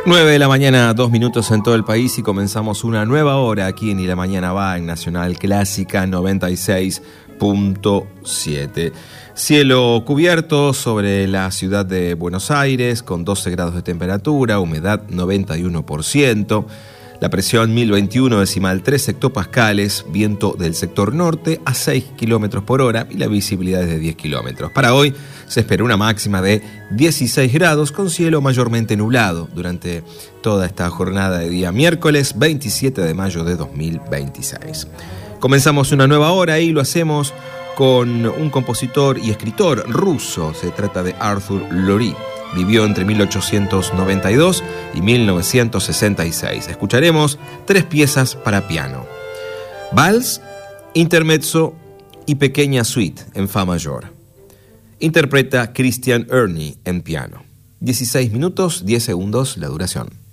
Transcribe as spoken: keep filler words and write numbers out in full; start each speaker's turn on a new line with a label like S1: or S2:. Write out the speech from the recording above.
S1: nueve de la mañana, dos minutos en todo el país y comenzamos una nueva hora aquí en Y la Mañana Va en Nacional Clásica noventa y seis punto siete. Cielo cubierto sobre la ciudad de Buenos Aires con doce grados de temperatura, humedad noventa y uno por ciento. La presión mil veintiuno decimal tres hectopascales, viento del sector norte a seis kilómetros por hora y la visibilidad es de diez kilómetros. Para hoy se espera una máxima de dieciséis grados con cielo mayormente nublado durante toda esta jornada de día miércoles veintisiete de mayo de dos mil veintiséis. Comenzamos una nueva hora y lo hacemos con un compositor y escritor ruso. Se trata de Arthur Loree. Vivió entre mil ochocientos noventa y dos y mil novecientos sesenta y seis. Escucharemos tres piezas para piano: Vals, Intermezzo y Pequeña Suite en Fa mayor. Interpreta Christian Erny en piano. dieciséis minutos, diez segundos la duración.